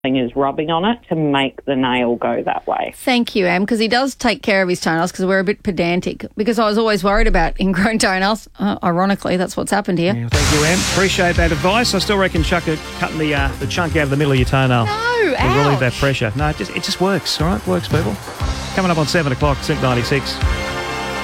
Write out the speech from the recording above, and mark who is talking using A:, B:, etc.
A: is rubbing on it to make the nail go that way.
B: Thank you, Em, because he does take care of his toenails because we're a bit pedantic. Because I was always worried about ingrown toenails. Ironically, that's what's happened here.
C: Yeah, thank you, Em. Appreciate that advice. I still reckon cutting the chunk out of the middle of your toenail
B: No,
C: will relieve that pressure. No, it just works, all right? Works, people. Coming up on 7 o'clock, Sync 96.